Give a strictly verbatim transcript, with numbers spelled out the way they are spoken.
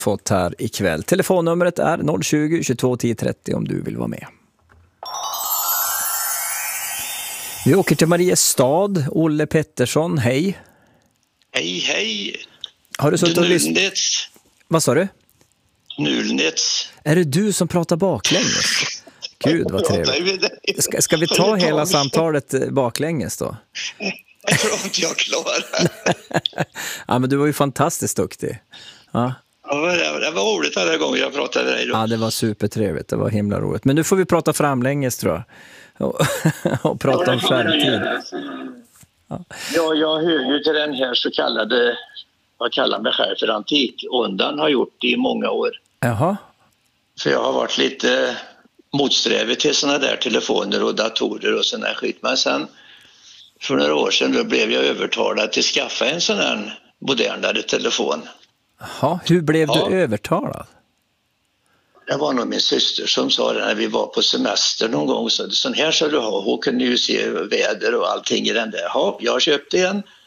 fått här ikväll. Telefonnumret är noll tjugo, tjugotvå, tio trettio om du vill vara med. Vi åker till Mariestad. Olle Pettersson, hej. Hej, hej. Har du suttit och lyssnat? Vad sa du? Nulnets. Är det du som pratar baklänges? Gud, vad trevligt. Ska, ska vi ta hela samtalet baklänges då? Jag tror inte jag klarar. Ja, men du var ju fantastiskt duktig. Ja. Ja, det var roligt alla gånger jag pratade med dig då. Ja, det var supertrevligt. Det var himla roligt. Men nu får vi prata framlänges, tror jag. Och, och prata om framtid. Ja. ja, jag hör ju till den här så kallade, vad kallar mig själv för antikondan, har gjort det i många år. Jaha. För jag har varit lite motsträvig till såna där telefoner och datorer och sån här skit. Men sen för några år sedan då blev jag övertalad till att skaffa en sån här modernare telefon. Jaha, hur blev ja. du övertalad? Det var nog min syster som sa det när vi var på semester någon gång. Så sån här ska du ha, hon kunde ju se väder och allting i den där. Ja, jag köpte en